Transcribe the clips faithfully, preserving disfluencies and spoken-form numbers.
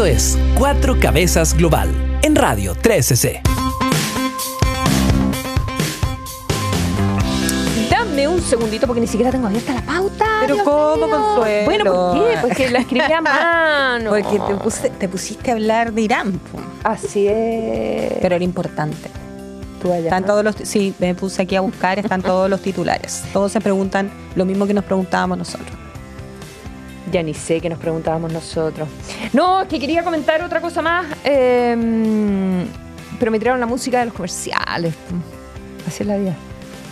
Esto es Cuatro Cabezas Global en Radio trece C. Dame un segundito porque ni siquiera tengo abierta la pauta. Pero Dios ¿cómo, mío. Consuelo? Bueno, ¿por qué? Pues que la escribí a mano. Porque te, puse, te pusiste a hablar de Irán. Po. Así es. Pero era importante. Tú allá, están ¿no? todos los, sí, me puse aquí a buscar, están todos los titulares. Todos se preguntan lo mismo que nos preguntábamos nosotros. Ya ni sé qué nos preguntábamos nosotros. No, es que quería comentar otra cosa más. Eh, pero me tiraron la música de los comerciales. Así es la vida.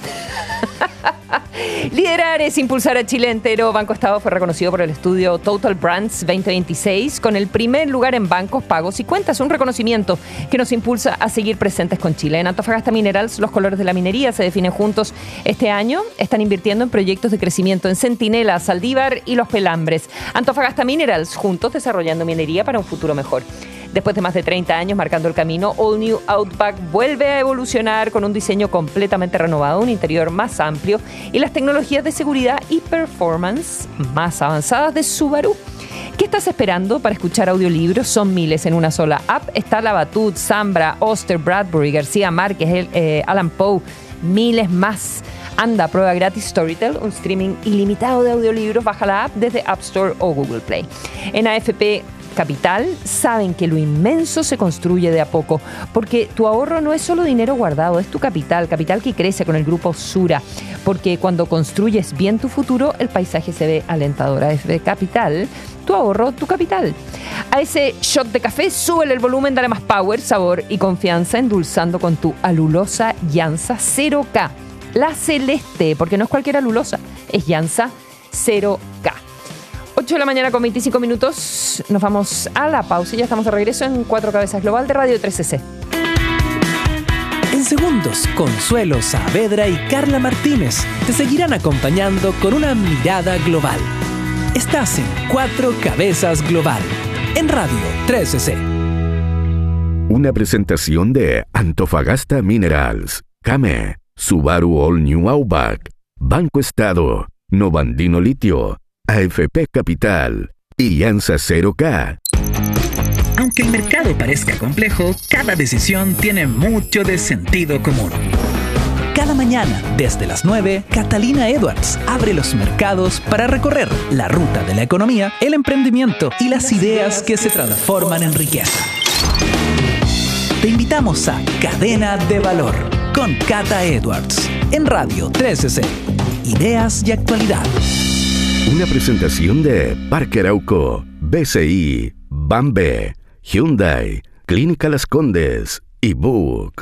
Liderar es impulsar a Chile entero. Banco Estado fue reconocido por el estudio Total Brands veinte veintiséis con el primer lugar en bancos, pagos y cuentas. Un reconocimiento que nos impulsa a seguir presentes con Chile. En Antofagasta Minerals, los colores de la minería se definen juntos. Este año están invirtiendo en proyectos de crecimiento en Centinela, Saldívar y Los Pelambres. Antofagasta Minerals, juntos desarrollando minería para un futuro mejor. Después de más de treinta años marcando el camino, All New Outback vuelve a evolucionar con un diseño completamente renovado, un interior más amplio y las tecnologías de seguridad y performance más avanzadas de Subaru. ¿Qué estás esperando para escuchar audiolibros? Son miles en una sola app. Está Labatut, Zambra, Oster, Bradbury, García Márquez, eh, Alan Poe, miles más. Anda, prueba gratis Storytel, un streaming ilimitado de audiolibros. Baja la app desde App Store o Google Play. En A F P Capital saben que lo inmenso se construye de a poco, porque tu ahorro no es solo dinero guardado, es tu capital, capital que crece con el grupo Sura, porque cuando construyes bien tu futuro, el paisaje se ve alentador. A F P Capital, tu ahorro, tu capital. A ese shot de café, súbele el volumen, dale más power, sabor y confianza, endulzando con tu alulosa Llanza cero K. La celeste, porque no es cualquier alulosa, es Llanza cero K. ocho de la mañana con veinticinco minutos. Nos vamos a la pausa y ya estamos de regreso en Cuatro Cabezas Global de Radio trece C. En segundos, Consuelo Saavedra y Carla Martínez te seguirán acompañando con una mirada global. Estás en Cuatro Cabezas Global en Radio trece C. Una presentación de Antofagasta Minerals, Came, Subaru All New Outback, Banco Estado, Novandino Litio, A F P Capital y Llanza cero K. Aunque el mercado parezca complejo, cada decisión tiene mucho de sentido común. Cada mañana, desde las nueve, Catalina Edwards abre los mercados para recorrer la ruta de la economía, el emprendimiento y las ideas que se transforman en riqueza. Te invitamos a Cadena de Valor con Cata Edwards en Radio trece C. Ideas y actualidad. Una presentación de Parque Arauco, B C I, Bambe, Hyundai, Clínica Las Condes y Book.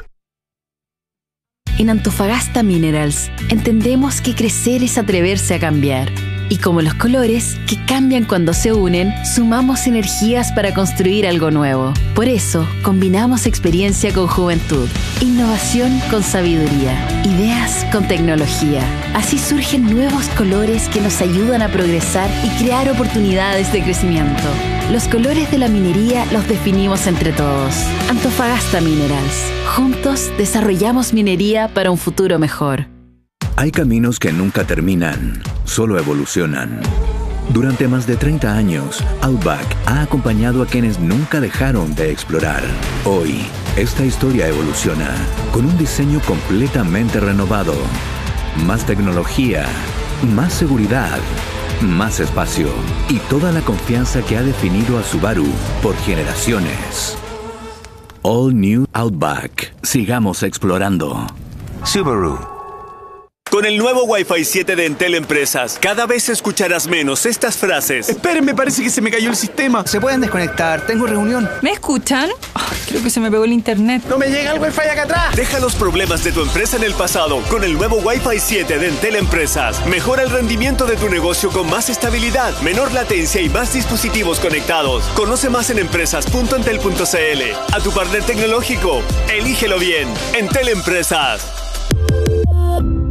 En Antofagasta Minerals entendemos que crecer es atreverse a cambiar. Y como los colores, que cambian cuando se unen, sumamos energías para construir algo nuevo. Por eso, combinamos experiencia con juventud, innovación con sabiduría, ideas con tecnología. Así surgen nuevos colores que nos ayudan a progresar y crear oportunidades de crecimiento. Los colores de la minería los definimos entre todos. Antofagasta Minerals. Juntos desarrollamos minería para un futuro mejor. Hay caminos que nunca terminan, solo evolucionan. Durante más de treinta años, Outback ha acompañado a quienes nunca dejaron de explorar. Hoy, esta historia evoluciona con un diseño completamente renovado. Más tecnología, más seguridad, más espacio y toda la confianza que ha definido a Subaru por generaciones. All New Outback. Sigamos explorando. Subaru. Con el nuevo Wi-Fi siete de Entel Empresas, cada vez escucharás menos estas frases. Esperen, parece que se me cayó el sistema. Se pueden desconectar, tengo reunión. ¿Me escuchan? Oh, creo que se me pegó el internet. ¡No me llega el Wi-Fi acá atrás! Deja los problemas de tu empresa en el pasado con el nuevo Wi-Fi siete de Entel Empresas. Mejora el rendimiento de tu negocio con más estabilidad, menor latencia y más dispositivos conectados. Conoce más en empresas punto entel punto c l. A tu partner tecnológico, elígelo bien. Entel Empresas.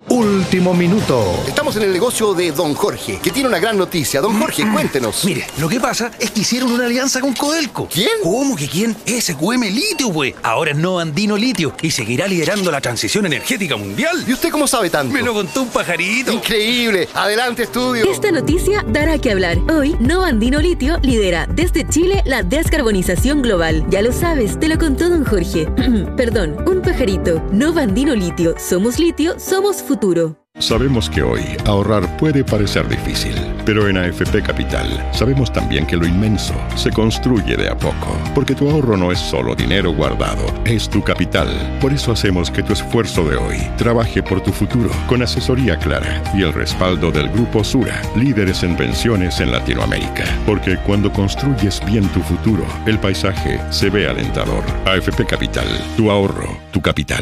Último minuto. Estamos en el negocio de Don Jorge, que tiene una gran noticia. Don Jorge, cuéntenos. Mire, lo que pasa es que hicieron una alianza con Codelco. ¿Quién? ¿Cómo que quién? S Q M Litio, güey. Ahora es Nova Andino Litio y seguirá liderando la transición energética mundial. ¿Y usted cómo sabe tanto? Me lo contó un pajarito. Increíble. Adelante, estudio. Esta noticia dará que hablar. Hoy, Nova Andino Litio lidera desde Chile la descarbonización global. Ya lo sabes, te lo contó Don Jorge. Perdón, un pajarito. Nova Andino Litio. Somos litio, somos futuro. Sabemos que hoy ahorrar puede parecer difícil, pero en A F P Capital sabemos también que lo inmenso se construye de a poco, porque tu ahorro no es solo dinero guardado, es tu capital. Por eso hacemos que tu esfuerzo de hoy trabaje por tu futuro, con asesoría clara y el respaldo del Grupo Sura, líderes en pensiones en Latinoamérica. Porque cuando construyes bien tu futuro, el paisaje se ve alentador. A F P Capital, tu ahorro, tu capital.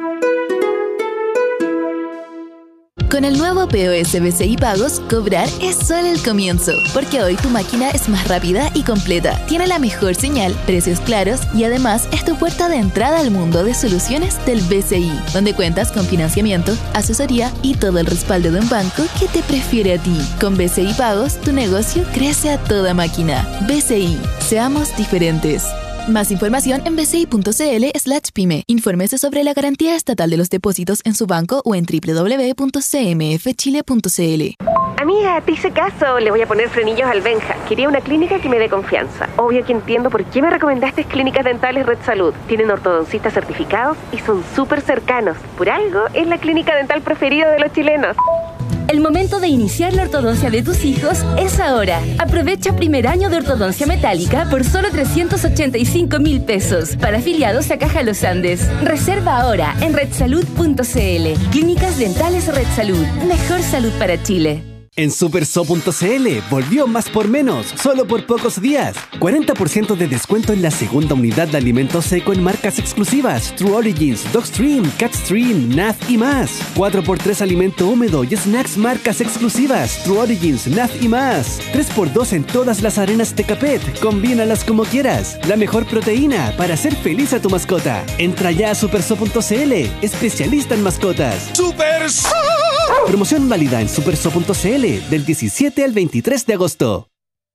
Con el nuevo P O S B C I Pagos, cobrar es solo el comienzo, porque hoy tu máquina es más rápida y completa, tiene la mejor señal, precios claros y además es tu puerta de entrada al mundo de soluciones del B C I, donde cuentas con financiamiento, asesoría y todo el respaldo de un banco que te prefiere a ti. Con B C I Pagos, tu negocio crece a toda máquina. B C I, seamos diferentes. Más información en bci.cl slash pyme. Infórmese sobre la garantía estatal de los depósitos en su banco o en doble u doble u doble u punto c m f chile punto c l. Amiga, te hice caso. Le voy a poner frenillos al Benja. Quería una clínica que me dé confianza. Obvio que entiendo por qué me recomendaste Clínicas Dentales Red Salud. Tienen ortodoncistas certificados y son súper cercanos. Por algo, es la clínica dental preferida de los chilenos. El momento de iniciar la ortodoncia de tus hijos es ahora. Aprovecha primer año de ortodoncia metálica por solo trescientos ochenta y cinco mil pesos para afiliados a Caja Los Andes. Reserva ahora en red salud punto c l. Clínicas Dentales Red Salud. Mejor salud para Chile. En superso punto c l volvió más por menos, solo por pocos días. cuarenta por ciento de descuento en la segunda unidad de alimento seco en marcas exclusivas, True Origins, Dogstream, Catstream, N A F y más. cuatro por tres alimento húmedo y snacks marcas exclusivas, True Origins, N A F y más. tres por dos en todas las arenas Tecapet, combínalas como quieras. La mejor proteína para hacer feliz a tu mascota. Entra ya a superso punto c l, especialista en mascotas. ¡Superso! Promoción válida en superso punto c l del diecisiete al veintitrés de agosto.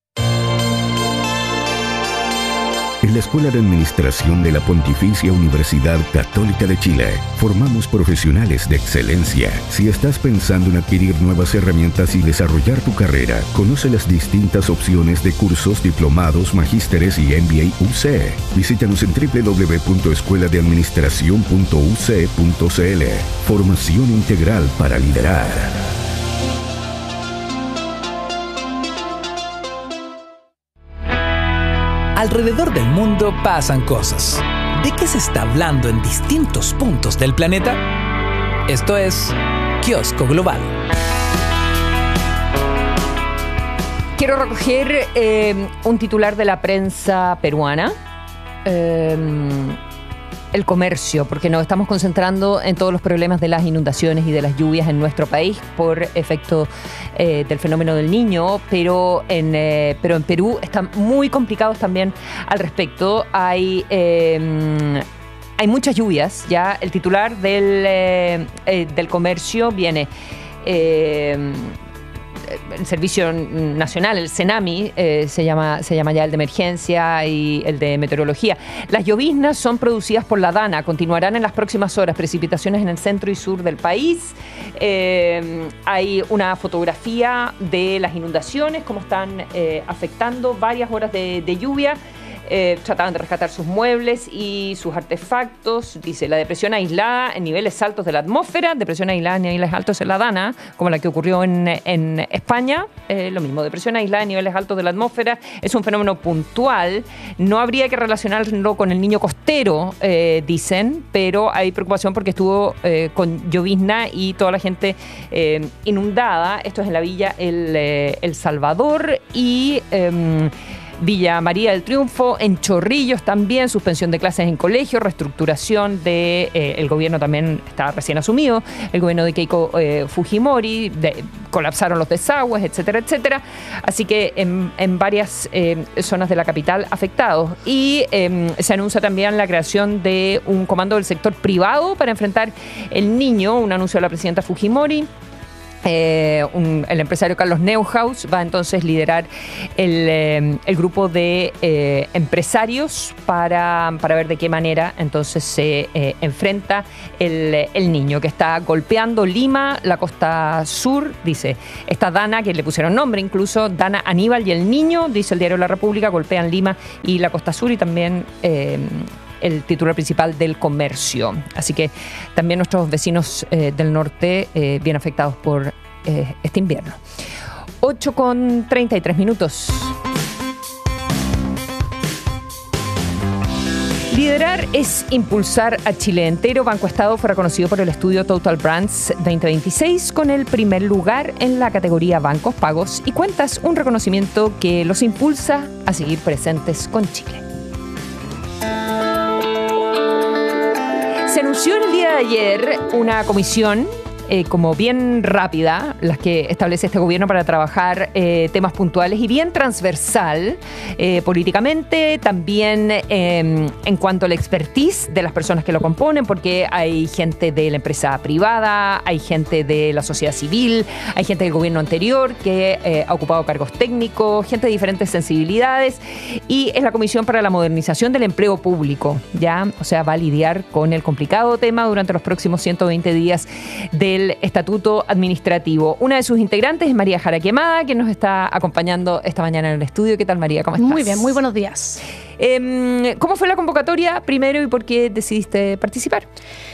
En la Escuela de Administración de la Pontificia Universidad Católica de Chile, formamos profesionales de excelencia. Si estás pensando en adquirir nuevas herramientas y desarrollar tu carrera, conoce las distintas opciones de cursos, diplomados, magísteres y M B A U C. Visítanos en doble u doble u doble u punto escuela de administración punto u c punto c l. Formación integral para liderar. Alrededor del mundo pasan cosas. ¿De qué se está hablando en distintos puntos del planeta? Esto es Kiosco Global. Quiero recoger eh, un titular de la prensa peruana. Eh, el comercio, porque nos estamos concentrando en todos los problemas de las inundaciones y de las lluvias en nuestro país por efecto eh, del fenómeno del Niño, pero en, eh, pero en Perú están muy complicados también al respecto. Hay... Eh, Hay muchas lluvias, ya el titular del, eh, eh, del comercio viene... Eh, el Servicio Nacional, el CENAMI, eh, se llama, se llama ya el de emergencia y el de meteorología. Las lloviznas son producidas por la DANA, continuarán en las próximas horas, precipitaciones en el centro y sur del país. Eh, hay una fotografía de las inundaciones, cómo están eh, afectando varias horas de, de lluvia. Eh, trataban de rescatar sus muebles y sus artefactos. Dice, la depresión aislada en niveles altos de la atmósfera, depresión aislada en niveles altos en la DANA, como la que ocurrió en, en España, eh, lo mismo, depresión aislada en niveles altos de la atmósfera, es un fenómeno puntual, no habría que relacionarlo con el niño costero, eh, dicen, pero hay preocupación porque estuvo eh, con llovizna y toda la gente eh, inundada. Esto es en la villa El, eh, El Salvador y... Eh, Villa María del Triunfo, en Chorrillos también, suspensión de clases en colegios, reestructuración de, eh, el gobierno también está recién asumido, el gobierno de Keiko eh, Fujimori, de, colapsaron los desagües, etcétera, etcétera. Así que en, en varias eh, zonas de la capital afectados. Y eh, se anuncia también la creación de un comando del sector privado para enfrentar el niño, un anuncio de la presidenta Fujimori. Eh, un, el empresario Carlos Neuhaus va entonces a liderar el, eh, el grupo de eh, empresarios para, para ver de qué manera entonces se eh, enfrenta el, el niño que está golpeando Lima, la costa sur, dice. Esta Dana, que le pusieron nombre incluso, Dana Aníbal y el niño, dice el diario La República, golpean Lima y la costa sur y también... Eh, el titular principal del Comercio. Así que también nuestros vecinos eh, del norte eh, bien afectados por eh, este invierno. ocho con treinta y tres minutos. Liderar es impulsar a Chile entero. Banco Estado fue reconocido por el estudio Total Brands veinte veintiséis con el primer lugar en la categoría Bancos, Pagos y Cuentas, un reconocimiento que los impulsa a seguir presentes con Chile. Se anunció el día de ayer una comisión eh, como bien rápida, las que establece este gobierno para trabajar eh, temas puntuales y bien transversal eh, políticamente, también eh, en cuanto a la expertise de las personas que lo componen, porque hay gente de la empresa privada, hay gente de la sociedad civil, hay gente del gobierno anterior que eh, ha ocupado cargos técnicos, gente de diferentes sensibilidades, y es la Comisión para la Modernización del Empleo Público, ¿ya? O sea, va a lidiar con el complicado tema durante los próximos ciento veinte días del Estatuto Administrativo. Una de sus integrantes es María Jara Quemada, que nos está acompañando esta mañana en el estudio. ¿Qué tal, María? ¿Cómo estás? Muy bien, muy buenos días. Eh, ¿Cómo fue la convocatoria primero y por qué decidiste participar?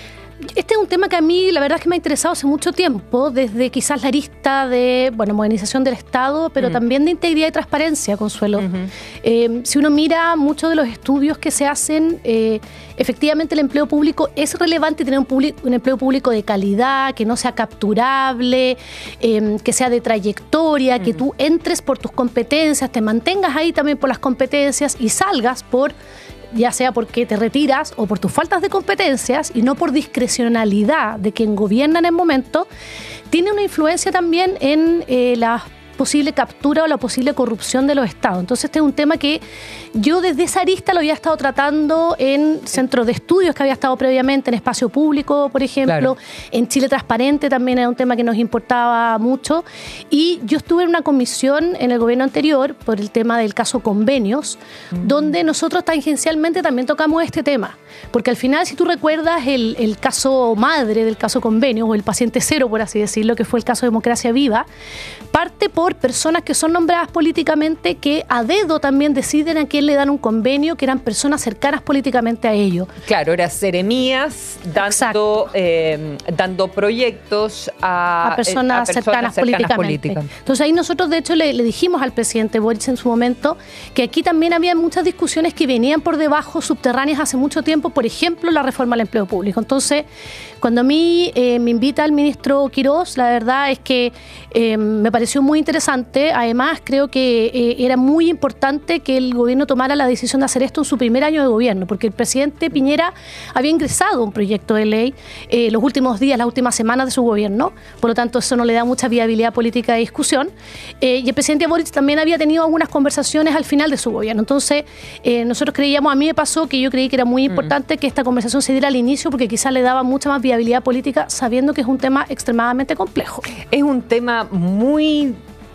Este es un tema que a mí la verdad es que me ha interesado hace mucho tiempo, desde quizás la arista de bueno, modernización del Estado, pero mm. también de integridad y transparencia, Consuelo. Uh-huh. Eh, si uno mira muchos de los estudios que se hacen, eh, efectivamente el empleo público es relevante tener un, público, un empleo público de calidad, que no sea capturable, eh, que sea de trayectoria, uh-huh. que tú entres por tus competencias, te mantengas ahí también por las competencias y salgas por... ya sea porque te retiras o por tus faltas de competencias y no por discrecionalidad de quien gobierna en el momento, tiene una influencia también en eh, la posible captura o la posible corrupción de los estados. Entonces este es un tema que yo desde esa arista lo había estado tratando en centros de estudios que había estado previamente, en espacio público, por ejemplo, claro. En Chile Transparente también era un tema que nos importaba mucho, y yo estuve en una comisión en el gobierno anterior por el tema del caso convenios, mm. donde nosotros tangencialmente también tocamos este tema, porque al final, si tú recuerdas el, el caso madre del caso convenios, o el paciente cero, por así decirlo, que fue el caso Democracia Viva, parte por personas que son nombradas políticamente, que a dedo también deciden a quién le dan un convenio, que eran personas cercanas políticamente a ellos. Claro, era seremías dando, eh, dando proyectos a, a, personas, a personas cercanas, cercanas políticamente. Política. Entonces ahí nosotros de hecho le, le dijimos al presidente Boric en su momento que aquí también había muchas discusiones que venían por debajo, subterráneas hace mucho tiempo, por ejemplo la reforma al empleo público. Entonces cuando a mí eh, me invita el ministro Quirós, la verdad es que eh, me pareció muy interesante. Además, creo que eh, era muy importante que el gobierno tomara la decisión de hacer esto en su primer año de gobierno, porque el presidente Piñera había ingresado un proyecto de ley eh, los últimos días, las últimas semanas de su gobierno, por lo tanto eso no le da mucha viabilidad política de discusión, eh, y el presidente Boric también había tenido algunas conversaciones al final de su gobierno. Entonces eh, nosotros creíamos, a mí me pasó que yo creí que era muy importante mm. que esta conversación se diera al inicio, porque quizás le daba mucha más viabilidad política, sabiendo que es un tema extremadamente complejo. Es un tema muy...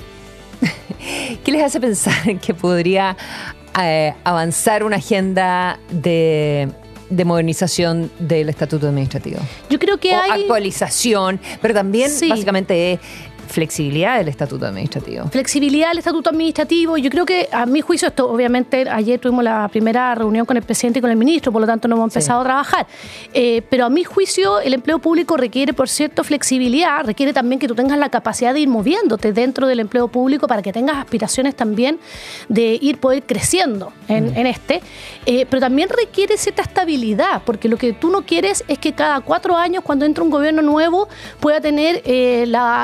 ¿Qué les hace pensar que podría eh, avanzar una agenda de, de modernización del Estatuto Administrativo? Yo creo que o hay... actualización, pero también sí. básicamente flexibilidad del Estatuto Administrativo. Flexibilidad del Estatuto Administrativo. Yo creo que, a mi juicio, esto obviamente ayer tuvimos la primera reunión con el presidente y con el ministro, por lo tanto no hemos empezado sí. a trabajar. Eh, pero a mi juicio el empleo público requiere, por cierto, flexibilidad, requiere también que tú tengas la capacidad de ir moviéndote dentro del empleo público para que tengas aspiraciones también de ir poder creciendo en, mm. en este. Eh, pero también requiere cierta estabilidad, porque lo que tú no quieres es que cada cuatro años, cuando entra un gobierno nuevo, pueda tener eh, la, la opción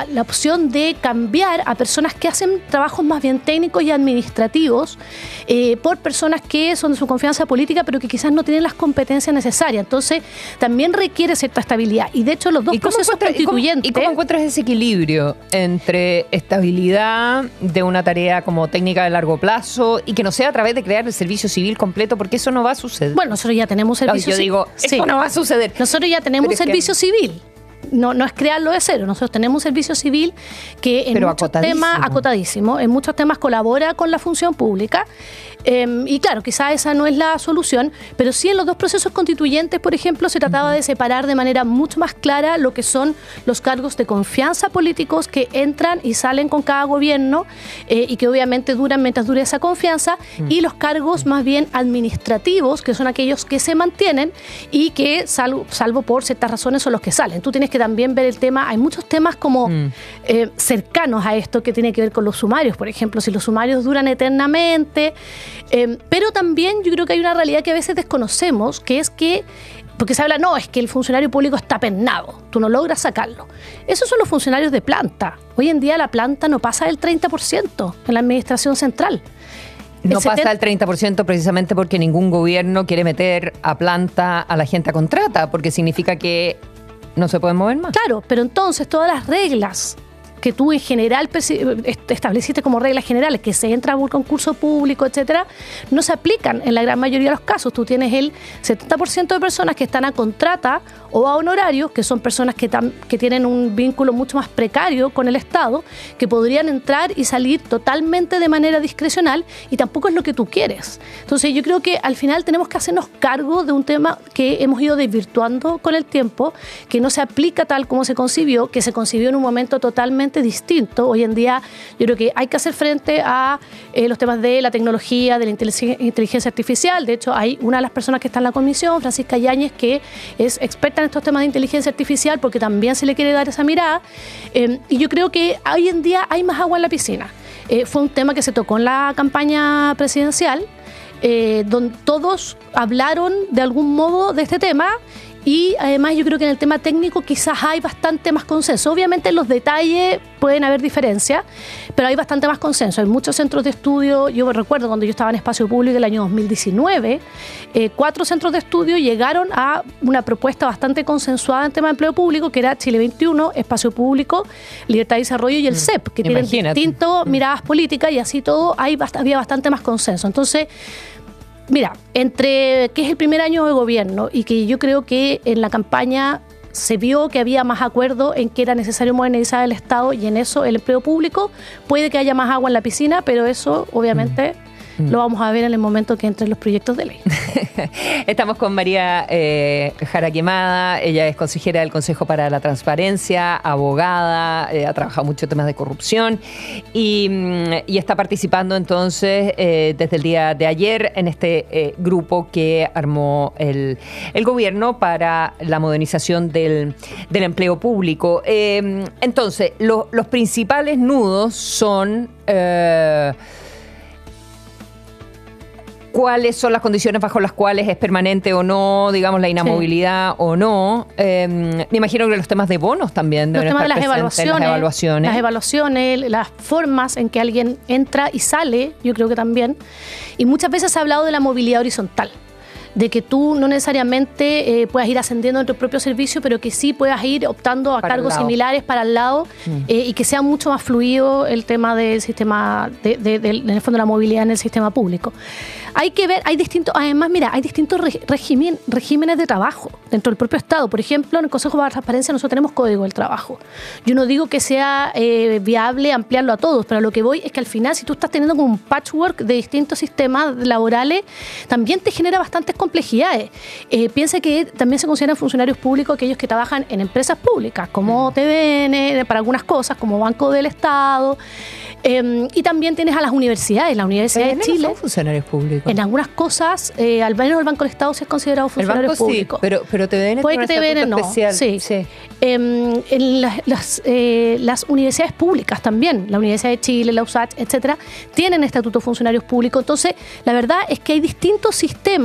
decisión de cambiar a personas que hacen trabajos más bien técnicos y administrativos eh, por personas que son de su confianza política, pero que quizás no tienen las competencias necesarias. Entonces, también requiere cierta estabilidad. Y de hecho, los dos procesos constituyentes... ¿Y cómo, ¿Y cómo encuentras ese equilibrio entre estabilidad de una tarea como técnica de largo plazo y que no sea a través de crear el servicio civil completo? Porque eso no va a suceder. Bueno, nosotros ya tenemos servicio no, yo digo, civil. Eso sí. no va a suceder. Nosotros ya tenemos servicio que... civil. No, no es crearlo de cero. Nosotros tenemos un servicio civil que en Pero muchos acotadísimo. temas, acotadísimo, en muchos temas colabora con la función pública. Eh, y claro, quizás esa no es la solución, pero sí en los dos procesos constituyentes, por ejemplo, se trataba uh-huh. de separar de manera mucho más clara lo que son los cargos de confianza políticos que entran y salen con cada gobierno eh, y que obviamente duran mientras dure esa confianza, uh-huh. y los cargos más bien administrativos, que son aquellos que se mantienen y que, salvo, salvo por ciertas razones, son los que salen. Tú tienes que también ver el tema, hay muchos temas como uh-huh. eh, cercanos a esto que tiene que ver con los sumarios, por ejemplo, si los sumarios duran eternamente. Eh, pero también yo creo que hay una realidad que a veces desconocemos, que es que, porque se habla, no, es que el funcionario público está pernado, tú no logras sacarlo. Esos son los funcionarios de planta. Hoy en día la planta no pasa del treinta por ciento en la administración central. No el pasa el treinta por ciento precisamente porque ningún gobierno quiere meter a planta a la gente a contrata, porque significa que no se pueden mover más. Claro, pero entonces todas las reglas que tú en general estableciste como reglas generales, que se entra a un concurso público, etcétera, no se aplican en la gran mayoría de los casos. Tú tienes el setenta por ciento de personas que están a contrata o a honorarios, que son personas que, tam, que tienen un vínculo mucho más precario con el Estado, que podrían entrar y salir totalmente de manera discrecional, y tampoco es lo que tú quieres. Entonces yo creo que al final tenemos que hacernos cargo de un tema que hemos ido desvirtuando con el tiempo, que no se aplica tal como se concibió, que se concibió en un momento totalmente distinto. Hoy en día yo creo que hay que hacer frente a eh, los temas de la tecnología, de la inteligencia artificial. De hecho, hay una de las personas que está en la comisión, Francisca Yáñez, que es experta en estos temas de inteligencia artificial, porque también se le quiere dar esa mirada. Eh, y yo creo que hoy en día hay más agua en la piscina. Eh, fue un tema que se tocó en la campaña presidencial, eh, donde todos hablaron de algún modo de este tema. Y además yo creo que en el tema técnico quizás hay bastante más consenso. Obviamente en los detalles pueden haber diferencias, pero hay bastante más consenso. Hay muchos centros de estudio. Yo recuerdo cuando yo estaba en Espacio Público el año dos mil diecinueve, eh, cuatro centros de estudio llegaron a una propuesta bastante consensuada en tema de empleo público, que era Chile veintiuno, Espacio Público, Libertad y Desarrollo y el mm. C E P, que Imagínate. tienen distintas mm. miradas políticas, y así todo hay bast- había bastante más consenso. Entonces, mira, entre que es el primer año de gobierno y que yo creo que en la campaña se vio que había más acuerdo en que era necesario modernizar el Estado, y en eso el empleo público, puede que haya más agua en la piscina, pero eso obviamente mm. lo vamos a ver en el momento que entren los proyectos de ley. Estamos con María eh, Jara Quemada. Ella es consejera del Consejo para la Transparencia, abogada, eh, ha trabajado mucho temas de corrupción y, y está participando entonces eh, desde el día de ayer en este eh, grupo que armó el, el gobierno para la modernización del, del empleo público. Eh, entonces, lo, los principales nudos son... Eh, ¿Cuáles son las condiciones bajo las cuales es permanente o no, digamos, la inamovilidad sí. o no? Eh, me imagino que los temas de bonos también deben estar presentes, las evaluaciones, las evaluaciones. Las evaluaciones, las formas en que alguien entra y sale, yo creo que también. Y muchas veces se ha hablado de la movilidad horizontal, de que tú no necesariamente eh, puedas ir ascendiendo en tu propio servicio, pero que sí puedas ir optando a para cargos similares para el lado mm. eh, y que sea mucho más fluido el tema del sistema, de, de, de, en el fondo la movilidad en el sistema público. Hay que ver, hay distintos, además, mira, hay distintos regimen, regímenes de trabajo dentro del propio Estado. Por ejemplo, en el Consejo para la Transparencia nosotros tenemos Código del Trabajo. Yo no digo que sea eh, viable ampliarlo a todos, pero a lo que voy es que al final, si tú estás teniendo como un patchwork de distintos sistemas laborales, también te genera bastantes complejidades. Eh, piensa que también se consideran funcionarios públicos aquellos que trabajan en empresas públicas, como T V N, para algunas cosas, como Banco del Estado. Eh, y también tienes a las universidades, la Universidad de Chile. No son funcionarios públicos. En algunas cosas, eh, al menos el Banco del Estado se es considerado funcionario público. Sí, pero, pero T V N puede que T V N no. Especial. Sí. sí. Eh, en las, las, eh, las universidades públicas también, la Universidad de Chile, la U S A C, etcétera, tienen estatuto de funcionarios públicos. Entonces, la verdad es que hay distintos sistemas mm.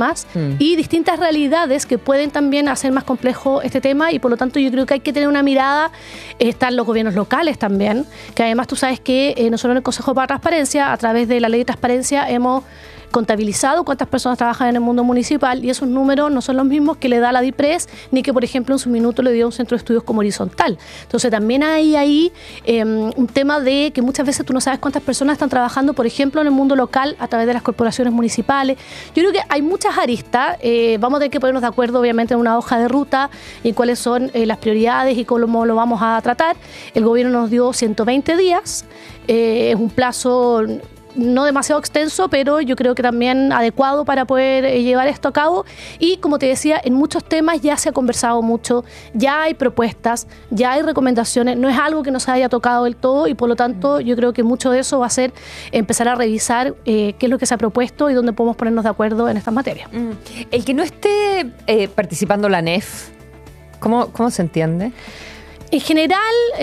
mm. y distintas realidades que pueden también hacer más complejo este tema, y por lo tanto yo creo que hay que tener una mirada. Están los gobiernos locales también, que además tú sabes que eh, nosotros en el Consejo para Transparencia, a través de la Ley de Transparencia, hemos contabilizado cuántas personas trabajan en el mundo municipal, y esos números no son los mismos que le da la DIPRES, ni que por ejemplo en su minuto le dio un centro de estudios como Horizontal. Entonces también hay ahí eh, un tema de que muchas veces tú no sabes cuántas personas están trabajando, por ejemplo, en el mundo local a través de las corporaciones municipales. Yo creo que hay muchas aristas, eh, vamos a tener que ponernos de acuerdo obviamente en una hoja de ruta y cuáles son eh, las prioridades y cómo lo vamos a tratar. El gobierno nos dio ciento veinte días, eh, es un plazo no demasiado extenso, pero yo creo que también adecuado para poder eh, llevar esto a cabo. Y como te decía, en muchos temas ya se ha conversado mucho, ya hay propuestas, ya hay recomendaciones, no es algo que no se haya tocado del todo, y por lo tanto yo creo que mucho de eso va a ser empezar a revisar eh, qué es lo que se ha propuesto y dónde podemos ponernos de acuerdo en estas materias. Mm. El que no esté eh, participando la N E F, ¿cómo, cómo se entiende? En general,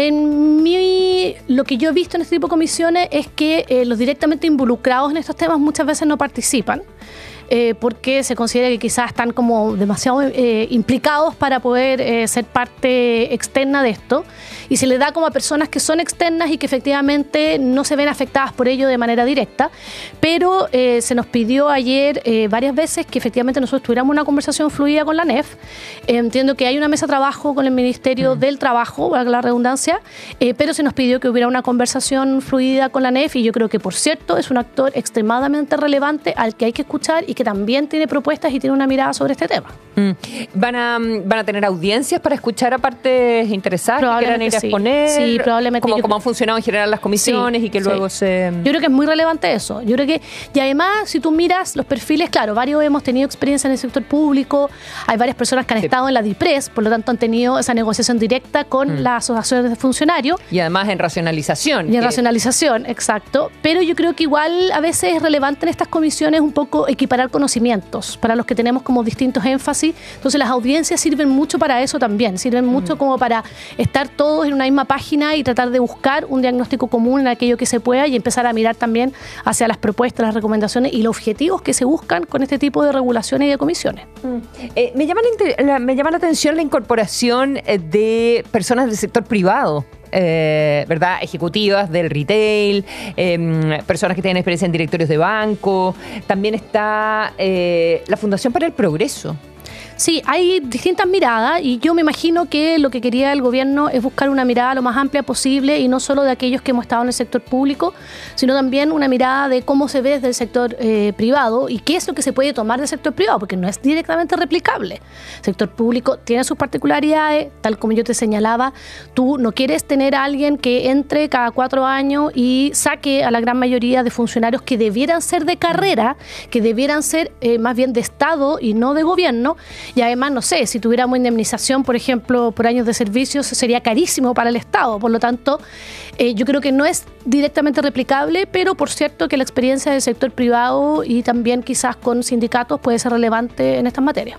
en mi, lo que yo he visto en este tipo de comisiones es que eh, los directamente involucrados en estos temas muchas veces no participan. Eh, porque se considera que quizás están como demasiado eh, implicados para poder eh, ser parte externa de esto, y se le da como a personas que son externas y que efectivamente no se ven afectadas por ello de manera directa. Pero eh, se nos pidió ayer eh, varias veces que efectivamente nosotros tuviéramos una conversación fluida con la N E F. Eh, entiendo que hay una mesa de trabajo con el Ministerio mm. del Trabajo, valga la redundancia, eh, pero se nos pidió que hubiera una conversación fluida con la N E F, y yo creo que, por cierto, es un actor extremadamente relevante al que hay que escuchar y que también tiene propuestas y tiene una mirada sobre este tema. Mm. ¿Van a, ¿Van a tener audiencias para escuchar a partes interesadas que quieran ir a sí. exponer? Sí, probablemente. Como, yo, como han funcionado en general las comisiones sí, y que sí. luego se... Yo creo que es muy relevante eso. Yo creo que, y además, si tú miras los perfiles, claro, varios hemos tenido experiencia en el sector público, hay varias personas que han sí. estado en la DIPRES, por lo tanto han tenido esa negociación directa con mm. las asociaciones de funcionarios. Y además en racionalización. Y en que... racionalización, exacto. Pero yo creo que igual a veces es relevante en estas comisiones un poco equiparar conocimientos para los que tenemos como distintos énfasis. Entonces las audiencias sirven mucho para eso también, sirven mucho mm. como para estar todos en una misma página y tratar de buscar un diagnóstico común en aquello que se pueda, y empezar a mirar también hacia las propuestas, las recomendaciones y los objetivos que se buscan con este tipo de regulaciones y de comisiones. Mm. Eh, me, llama la, me llama la atención la incorporación de personas del sector privado. Eh, ¿verdad? Ejecutivas del retail, eh, personas que tienen experiencia en directorios de banco. También está eh, la Fundación para el Progreso. Sí, hay distintas miradas, y yo me imagino que lo que quería el gobierno es buscar una mirada lo más amplia posible, y no solo de aquellos que hemos estado en el sector público, sino también una mirada de cómo se ve desde el sector eh, privado y qué es lo que se puede tomar del sector privado, porque no es directamente replicable. El sector público tiene sus particularidades, tal como yo te señalaba. Tú no quieres tener a alguien que entre cada cuatro años y saque a la gran mayoría de funcionarios que debieran ser de carrera, que debieran ser eh, más bien de Estado y no de gobierno. Y además, no sé, si tuviéramos indemnización, por ejemplo, por años de servicios, sería carísimo para el Estado. Por lo tanto, eh, yo creo que no es directamente replicable, pero por cierto que la experiencia del sector privado y también quizás con sindicatos puede ser relevante en estas materias.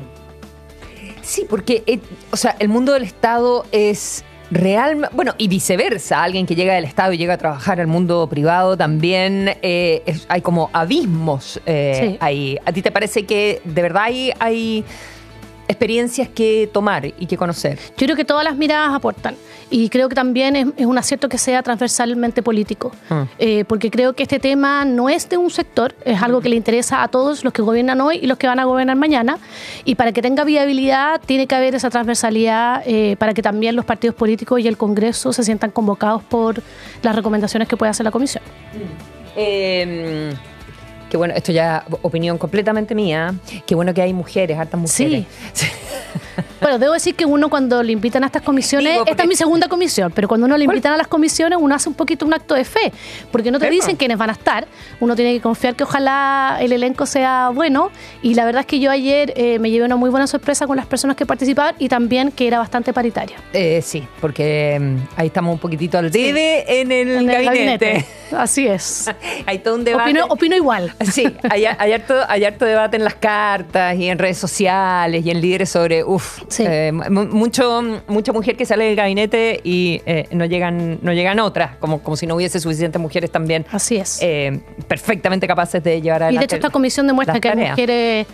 Sí, porque eh, o sea, el mundo del Estado es... Real, bueno, y viceversa, alguien que llega del Estado y llega a trabajar al mundo privado también, eh, es, hay como abismos eh, sí. ahí. ¿A ti te parece que de verdad hay, hay experiencias que tomar y que conocer? Yo creo que todas las miradas aportan, y creo que también es, es un acierto que sea transversalmente político, mm. eh, porque creo que este tema no es de un sector, es algo que le interesa a todos los que gobiernan hoy y los que van a gobernar mañana, y para que tenga viabilidad tiene que haber esa transversalidad eh, para que también los partidos políticos y el Congreso se sientan convocados por las recomendaciones que puede hacer la Comisión. Mm. Eh... Que bueno, esto ya opinión completamente mía. Qué bueno que hay mujeres, hartas mujeres. Sí. Bueno, debo decir que uno cuando le invitan a estas comisiones, Digo, esta es mi segunda comisión, pero cuando uno le invitan a las comisiones, uno hace un poquito un acto de fe, porque no te Epa. dicen quiénes van a estar. Uno tiene que confiar que ojalá el elenco sea bueno, y la verdad es que yo ayer eh, me llevé una muy buena sorpresa con las personas que participaban, y también que era bastante paritaria. Eh, sí, porque um, ahí estamos un poquitito al debe sí. en el, en el gabinete. gabinete. Así es. Hay todo un debate. Opino, opino igual. Sí, hay, hay, harto, hay harto debate en las cartas y en redes sociales y en líderes sobre, uff, sí. eh, mucho, mucha mujer que sale del gabinete y eh, no llegan no llegan otras, como, como si no hubiese suficientes mujeres también. Así es. Eh, perfectamente capaces de llevar adelante. Y de hecho esta comisión demuestra que hay mujeres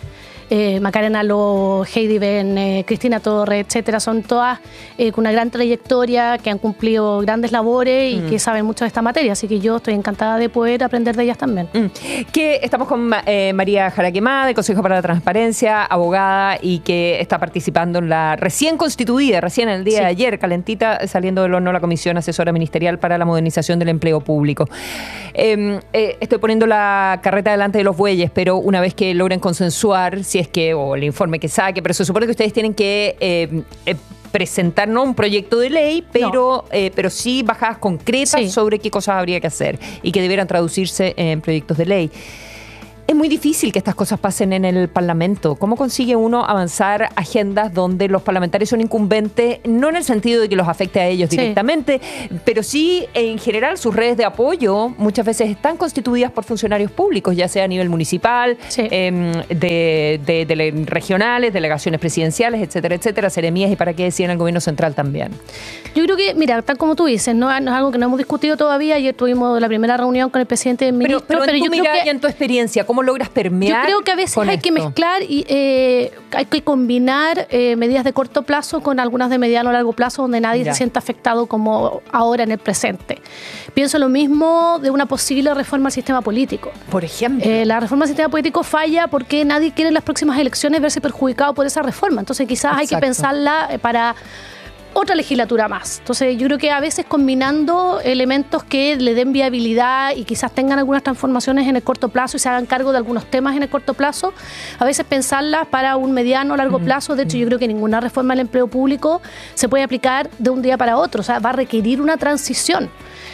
eh, Macarena Lo, Heidi Ben, eh, Cristina Torres, etcétera, son todas eh, con una gran trayectoria, que han cumplido grandes labores y mm. que saben mucho de esta materia, así que yo estoy encantada de poder aprender de ellas también. Mm. Que estamos con eh, María Jaraquemá, del Consejo para la Transparencia, abogada, y que está participando en la recién constituida, recién el día sí. de ayer, calentita, saliendo del horno la Comisión Asesora Ministerial para la Modernización del Empleo Público. Eh, eh, estoy poniendo la carreta delante de los bueyes, pero una vez que logren consensuar, si es que, o el informe que saque, pero se supone que ustedes tienen que eh, eh, presentar no un proyecto de ley, pero, no. eh, pero sí bajadas concretas sí. sobre qué cosas habría que hacer y que debieran traducirse en proyectos de ley. Es muy difícil que estas cosas pasen en el Parlamento. ¿Cómo consigue uno avanzar agendas donde los parlamentarios son incumbentes, no en el sentido de que los afecte a ellos sí. directamente, pero sí, en general, sus redes de apoyo muchas veces están constituidas por funcionarios públicos, ya sea a nivel municipal, sí. eh, de, de, de regionales, delegaciones presidenciales, etcétera, etcétera, seremías y para qué decir en el gobierno central también? Yo creo que, mira, tal como tú dices, no, no es algo que no hemos discutido todavía. Ayer tuvimos la primera reunión con el presidente del ministro. Pero, pero, pero en tu yo mirada creo que, y en tu experiencia, ¿cómo logras permear? Yo creo que a veces hay esto? que mezclar y eh, hay que combinar eh, medidas de corto plazo con algunas de mediano o largo plazo donde nadie ya. se sienta afectado como ahora en el presente. Pienso lo mismo de una posible reforma al sistema político. Por ejemplo. Eh, la reforma al sistema político falla porque nadie quiere en las próximas elecciones verse perjudicado por esa reforma. Entonces quizás Exacto. hay que pensarla para otra legislatura más. Entonces yo creo que a veces combinando elementos que le den viabilidad y quizás tengan algunas transformaciones en el corto plazo y se hagan cargo de algunos temas en el corto plazo, a veces pensarlas para un mediano o largo mm. plazo. De hecho yo creo que ninguna reforma del empleo público se puede aplicar de un día para otro, o sea, va a requerir una transición.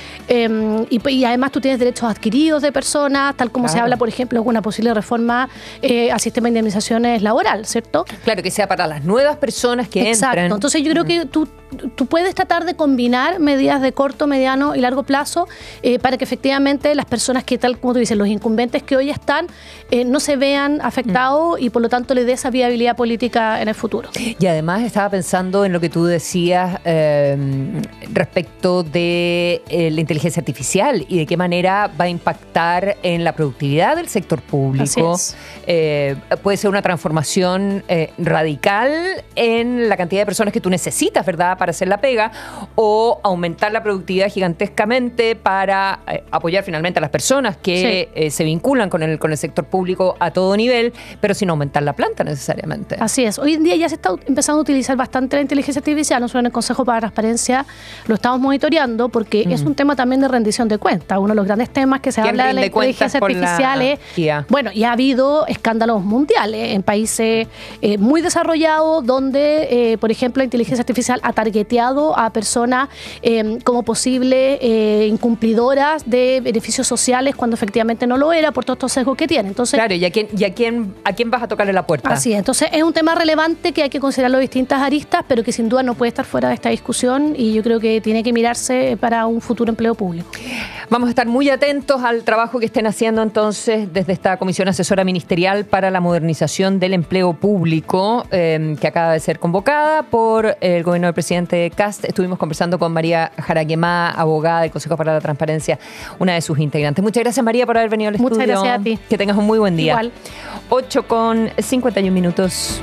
Eh, y, y además tú tienes derechos adquiridos de personas, tal como claro. se habla, por ejemplo, con una posible reforma eh, al sistema de indemnizaciones laboral, ¿cierto? Claro, que sea para las nuevas personas que Exacto. entran. Entonces yo creo mm. que tú, tú puedes tratar de combinar medidas de corto, mediano y largo plazo eh, para que efectivamente las personas que, tal como tú dices, los incumbentes que hoy están, eh, no se vean afectados mm. y por lo tanto le dé esa viabilidad política en el futuro. Y además estaba pensando en lo que tú decías eh, respecto de eh, la inteligencia artificial y de qué manera va a impactar en la productividad del sector público. Eh, puede ser una transformación eh, radical en la cantidad de personas que tú necesitas, ¿verdad?, para hacer la pega, o aumentar la productividad gigantescamente para eh, apoyar finalmente a las personas que sí. eh, se vinculan con el, con el sector público a todo nivel, pero sin aumentar la planta necesariamente. Así es. Hoy en día ya se está empezando a utilizar bastante la inteligencia artificial. Nosotros en el Consejo para la Transparencia lo estamos monitoreando porque mm. es un tema también de rendición de cuentas. Uno de los grandes temas que se habla de la inteligencia artificial es, bueno, ya ha habido escándalos mundiales en países eh, muy desarrollados donde, eh, por ejemplo, la inteligencia artificial ha targeteado a personas eh, como posibles eh, incumplidoras de beneficios sociales cuando efectivamente no lo era por todos estos sesgos que tiene. Entonces, claro, ¿y a quién, y a quién, a quién vas a tocarle la puerta? Así es. Entonces es un tema relevante que hay que considerarlo de distintas aristas, pero que sin duda no puede estar fuera de esta discusión y yo creo que tiene que mirarse para un futuro empleo público. Vamos a estar muy atentos al trabajo que estén haciendo entonces desde esta Comisión Asesora Ministerial para la Modernización del Empleo Público, eh, que acaba de ser convocada por el gobierno del presidente Kast. Estuvimos conversando con María Jaraquemá, abogada del Consejo para la Transparencia, una de sus integrantes. Muchas gracias, María, por haber venido al Muchas estudio. Muchas gracias a ti. Que tengas un muy buen día. Igual. ocho con cincuenta y un minutos.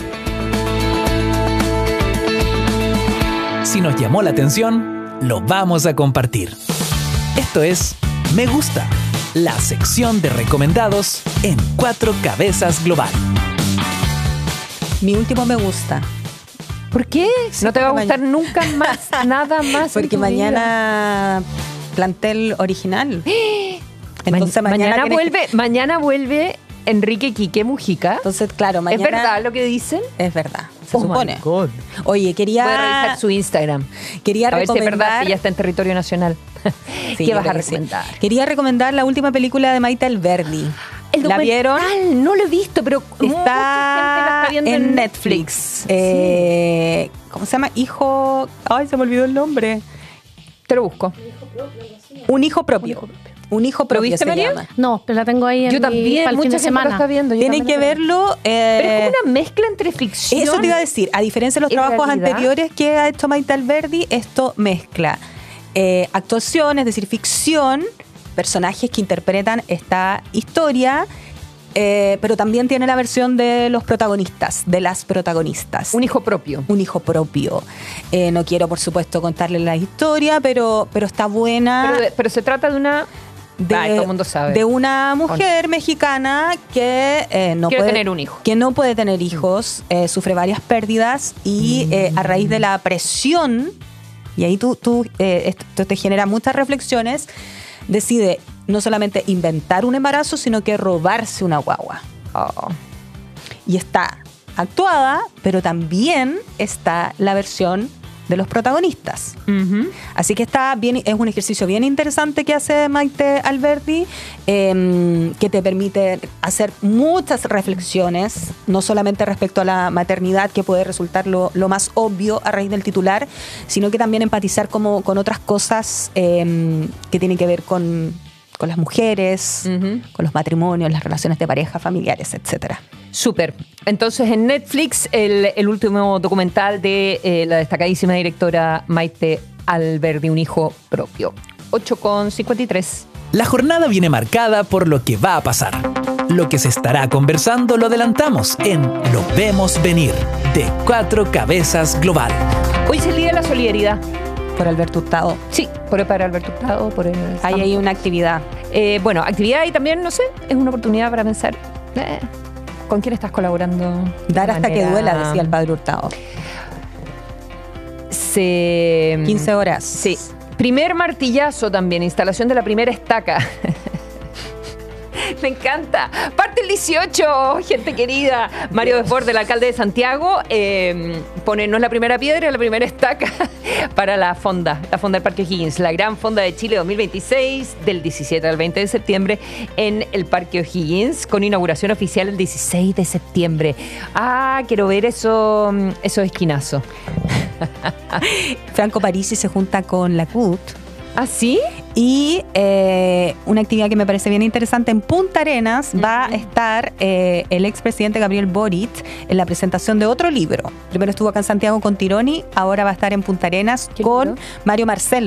Si nos llamó la atención, lo vamos a compartir. Esto es Me Gusta, la sección de recomendados en Cuatro Cabezas Global. Mi último me gusta. ¿Por qué? Sí, no te va a gustar mañana. Nunca más, nada más. Porque mañana vida. Plantel original. Entonces Ma- mañana, mañana vuelve, que... mañana vuelve Enrique Quique Mujica. Entonces, claro, mañana. ¿Es verdad lo que dicen? Es verdad. Se oh supone. My God. Oye, quería. Voy a revisar su Instagram. Quería a ver recomendar. si es verdad que ya está en territorio nacional. Sí, ¿Qué vas a recomendar? Sí. Quería recomendar la última película de Maite Alberdi. El ¿La vieron? No lo he visto, pero está, mucha gente la está viendo en, en Netflix. Netflix. Eh, sí. ¿Cómo se llama? Hijo. Ay, se me olvidó el nombre. Te lo busco. Un hijo propio. Un hijo propio. Un hijo propio. ¿Lo viste, se María? llama. No, pero la tengo ahí en Yo también, mi, mucha semana está viendo. Tienen que verlo. Eh, pero es como una mezcla entre ficción. Eso te iba a decir. A diferencia de los trabajos realidad. anteriores que ha hecho Maite Alberdi, esto mezcla eh, actuación, es decir, ficción, personajes que interpretan esta historia Eh, pero también tiene la versión de los protagonistas, de las protagonistas. Un hijo propio. Un hijo propio. Eh, no quiero, por supuesto, contarles la historia, pero, pero está buena. Pero, pero se trata de una... De, Ay, todo el mundo sabe. de una mujer mexicana que eh, no quiere puede tener un hijo. Que no puede tener hijos, eh, sufre varias pérdidas y mm. eh, a raíz de la presión, y ahí tú, tú eh, esto te genera muchas reflexiones, decide no solamente inventar un embarazo, sino que robarse una guagua. Oh. Y está actuada, pero también está la versión de los protagonistas. Uh-huh. Así que está bien, es un ejercicio bien interesante que hace Maite Alberdi, eh, que te permite hacer muchas reflexiones, no solamente respecto a la maternidad, que puede resultar lo, lo más obvio a raíz del titular, sino que también empatizar como, con otras cosas eh, que tienen que ver con, con las mujeres, uh-huh. con los matrimonios, las relaciones de pareja, familiares, etcétera. Súper. Entonces, en Netflix, el, el último documental de eh, la destacadísima directora Maite Alberdi, Un hijo propio. ocho con cincuenta y tres. La jornada viene marcada por lo que va a pasar. Lo que se estará conversando lo adelantamos en Lo Vemos Venir, de Cuatro Cabezas Global. Hoy es el Día de la Solidaridad. Por Alberto Hurtado. Sí, por, para Alberto Hurtado. Por el Ahí hay una actividad. Eh, bueno, actividad y también, no sé, es una oportunidad para pensar... Eh, ¿Con quién estás colaborando? Dar hasta manera... que duela, decía el padre Hurtado. Se... quince horas. Sí. Primer martillazo también, instalación de la primera estaca. Me encanta. Parte el dieciocho, gente querida. Mario Desbordes, el alcalde de Santiago, eh, pone, no es la primera piedra, es la primera estaca para la fonda, la fonda del Parque O'Higgins, la gran fonda de Chile dos mil veintiséis, del diecisiete al veinte de septiembre en el Parque O'Higgins, con inauguración oficial el dieciséis de septiembre. Ah, quiero ver eso, esos esquinazos. Franco Parisi se junta con la C U T. ¿Ah, sí? Y eh, una actividad que me parece bien interesante, en Punta Arenas uh-huh. va a estar eh, el expresidente Gabriel Boric en la presentación de otro libro. Primero estuvo acá en Santiago con Tironi, ahora va a estar en Punta Arenas con libro? Mario Marcel,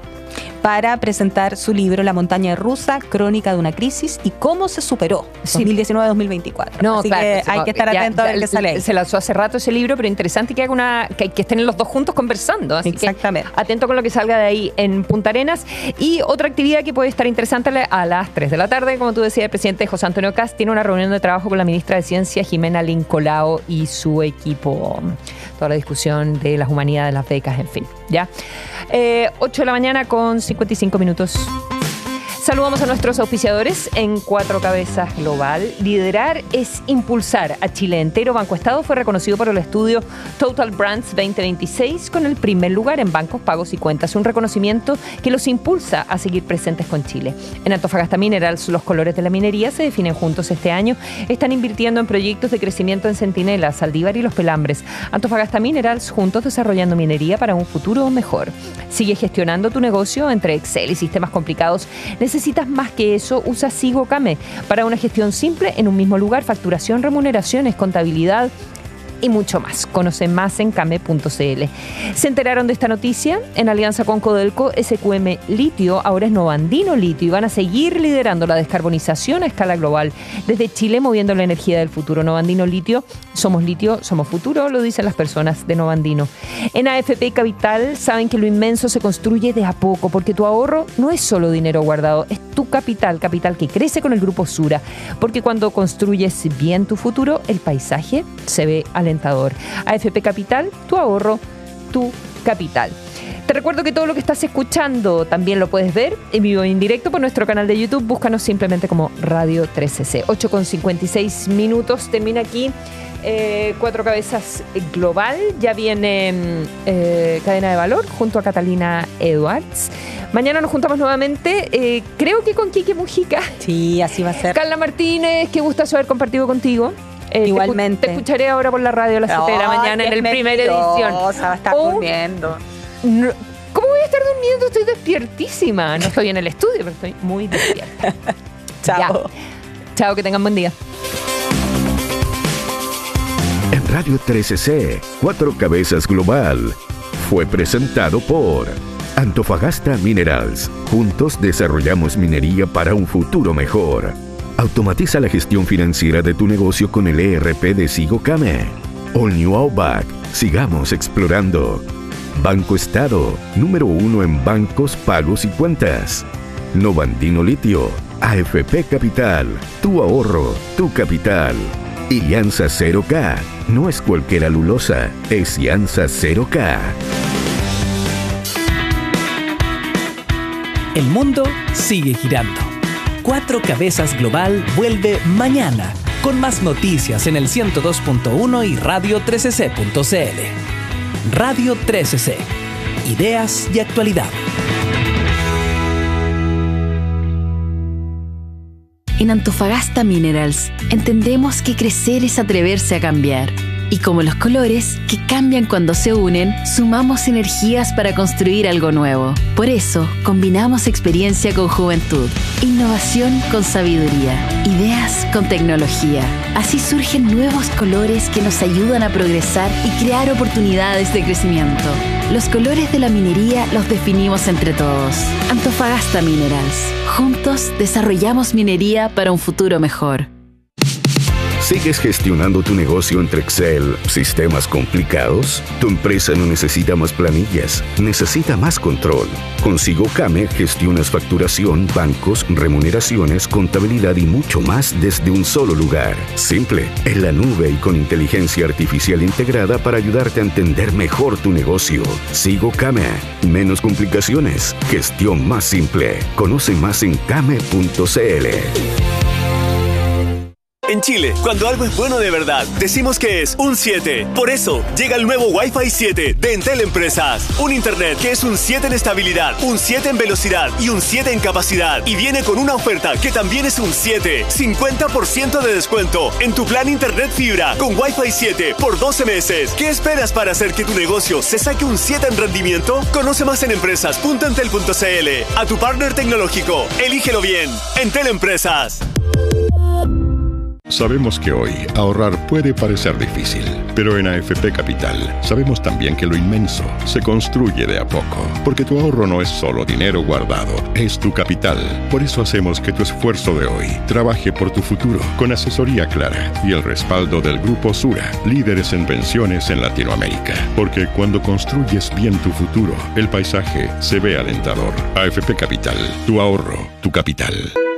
para presentar su libro La montaña rusa, crónica de una crisis y cómo se superó, sí. dos mil diecinueve a dos mil veinticuatro. No, Así claro, que sí, hay que estar ya, atento ya, a ver qué sale ahí. Se lanzó hace rato ese libro, pero interesante que haga una que, que estén los dos juntos conversando. Así Exactamente. Que atento con lo que salga de ahí en Punta Arenas. Y otra actividad que puede estar interesante a las tres de la tarde, como tú decías, el presidente José Antonio Kast tiene una reunión de trabajo con la ministra de Ciencia, Jimena Lincolao, y su equipo. Toda la discusión de las humanidades, las becas, en fin. ¿Ya? Eh, ocho de la mañana con cincuenta y cinco minutos. Saludamos a nuestros auspiciadores en Cuatro Cabezas Global. Liderar es impulsar. A Chile entero, Banco Estado fue reconocido por el estudio Total Brands veinte veintiséis con el primer lugar en bancos, pagos y cuentas. Un reconocimiento que los impulsa a seguir presentes con Chile. En Antofagasta Minerals, los colores de la minería se definen juntos este año. Están invirtiendo en proyectos de crecimiento en Centinela, Saldívar y Los Pelambres. Antofagasta Minerals, juntos desarrollando minería para un futuro mejor. Sigue gestionando tu negocio entre Excel y sistemas complicados. Necesitas más que eso, usa Sigo Came para una gestión simple en un mismo lugar, facturación, remuneraciones, contabilidad y mucho más. Conoce más en came punto c l. ¿Se enteraron de esta noticia? En alianza con Codelco, S Q M Litio ahora es Novandino Litio y van a seguir liderando la descarbonización a escala global. Desde Chile, moviendo la energía del futuro. Novandino Litio, somos litio, somos futuro, lo dicen las personas de Novandino. En A F P Capital saben que lo inmenso se construye de a poco, porque tu ahorro no es solo dinero guardado, es tu capital, capital que crece con el Grupo Sura, porque cuando construyes bien tu futuro, el paisaje se ve alentador. A F P Capital, tu ahorro, tu capital. Te recuerdo que todo lo que estás escuchando también lo puedes ver en vivo e en directo por nuestro canal de YouTube. Búscanos simplemente como Radio trece C. ocho con cincuenta y seis minutos. Termina aquí eh, Cuatro Cabezas Global. Ya viene eh, Cadena de Valor junto a Catalina Edwards. Mañana nos juntamos nuevamente, eh, creo que con Quique Mujica. Sí, así va a ser. Carla Martínez, qué gustazo haber compartido contigo. Eh, Igualmente. Te, te escucharé ahora por la radio a las siete de la mañana en el primera edición. Va a estar oh, durmiendo. No, ¿cómo voy a estar durmiendo? Estoy despiertísima. No estoy en el estudio, pero estoy muy despierta. Chao. Ya. Chao, que tengan buen día. En Radio trece C, Cuatro Cabezas Global fue presentado por Antofagasta Minerals. Juntos desarrollamos minería para un futuro mejor. Automatiza la gestión financiera de tu negocio con el E R P de Sigo Came. All New Outback. Sigamos explorando. Banco Estado, número uno en bancos, pagos y cuentas. Novandino Litio, A F P Capital, tu ahorro, tu capital. Y Iansa cero K, no es cualquier alulosa, es Iansa cero K. El mundo sigue girando. Cuatro Cabezas Global vuelve mañana con más noticias en el ciento dos punto uno y radio trece ce punto c l. Radio trece ce. Ideas y actualidad. En Antofagasta Minerals entendemos que crecer es atreverse a cambiar. Y como los colores, que cambian cuando se unen, sumamos energías para construir algo nuevo. Por eso, combinamos experiencia con juventud, innovación con sabiduría, ideas con tecnología. Así surgen nuevos colores que nos ayudan a progresar y crear oportunidades de crecimiento. Los colores de la minería los definimos entre todos. Antofagasta Minerals. Juntos desarrollamos minería para un futuro mejor. ¿Sigues gestionando tu negocio entre Excel, sistemas complicados? Tu empresa no necesita más planillas, necesita más control. Con Sigo Came gestionas facturación, bancos, remuneraciones, contabilidad y mucho más desde un solo lugar. Simple, en la nube y con inteligencia artificial integrada para ayudarte a entender mejor tu negocio. Sigo Came. Menos complicaciones, gestión más simple. Conoce más en came punto c l. En Chile, cuando algo es bueno de verdad, decimos que es un siete. Por eso, llega el nuevo Wi-Fi siete de Entel Empresas. Un internet que es un siete en estabilidad, un siete en velocidad y un siete en capacidad. Y viene con una oferta que también es un siete. cincuenta por ciento de descuento en tu plan internet fibra con Wi-Fi siete por doce meses. ¿Qué esperas para hacer que tu negocio se saque un siete en rendimiento? Conoce más en empresas punto entel punto c l. A tu partner tecnológico, elígelo bien. Entel Empresas. Sabemos que hoy ahorrar puede parecer difícil, pero en A F P Capital sabemos también que lo inmenso se construye de a poco, porque tu ahorro no es solo dinero guardado, es tu capital. Por eso hacemos que tu esfuerzo de hoy trabaje por tu futuro, con asesoría clara y el respaldo del Grupo Sura, líderes en pensiones en Latinoamérica. Porque cuando construyes bien tu futuro, el paisaje se ve alentador. A F P Capital, tu ahorro, tu capital.